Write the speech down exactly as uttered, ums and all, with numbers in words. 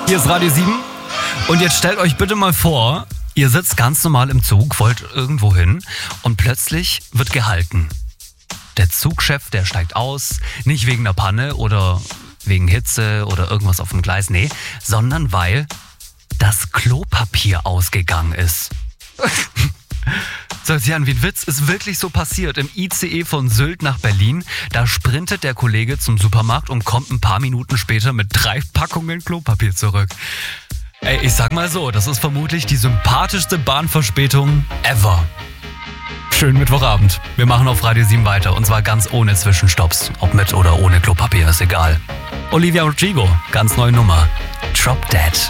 Hier ist Radio sieben und jetzt stellt euch bitte mal vor, ihr sitzt ganz normal im Zug, wollt irgendwo hin und plötzlich wird gehalten. Der Zugchef, der steigt aus, nicht wegen einer Panne oder wegen Hitze oder irgendwas auf dem Gleis, nee, sondern weil das Klopapier ausgegangen ist. So, hört sich an wie ein Witz, ist wirklich so passiert. Im I C E von Sylt nach Berlin, da sprintet der Kollege zum Supermarkt und kommt ein paar Minuten später mit drei Packungen Klopapier zurück. Ey, ich sag mal so, das ist vermutlich die sympathischste Bahnverspätung ever. Schönen Mittwochabend. Wir machen auf Radio sieben weiter und zwar ganz ohne Zwischenstopps. Ob mit oder ohne Klopapier, ist egal. Olivia Rodrigo, ganz neue Nummer. Drop Dead.